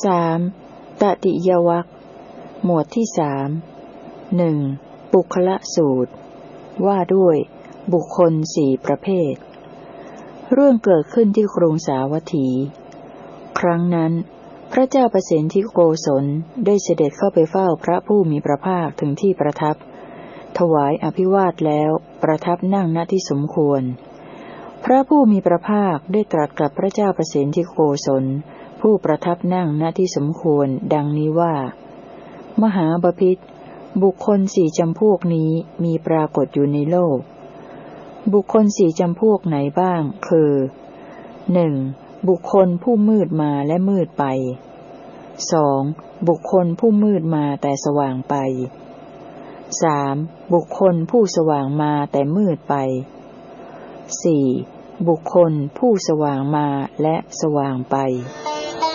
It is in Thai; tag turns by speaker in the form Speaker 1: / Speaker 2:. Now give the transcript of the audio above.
Speaker 1: 3. ตติยวรรคหมวดที่1. ปุคละสูตรว่าด้วยบุคคล4ประเภทเรื่องเกิดขึ้นที่กรุงสาวัตถี ครั้งนั้นพระเจ้าประสิทธิโกศลได้เสด็จเข้าไปเฝ้าพระผู้มีพระภาคถึงที่ประทับถวายอภิวาทแล้วประทับนั่งณที่สมควรพระผู้มีพระภาคได้ตรัสกับพระเจ้าประสิทธิโกศลผู้ประทับนั่งณที่สมควรดังนี้ว่ามหาบพิตรบุคคล4จำพวกนี้มีปรากฏอยู่ในโลกบุคคล4จำพวกไหนบ้างคือ 1. บุคคลผู้มืดมาและมืดไป 2. บุคคลผู้มืดมาแต่สว่างไป 3. บุคคลผู้สว่างมาแต่มืดไป 4. บุคคลผู้สว่างมาและสว่างไป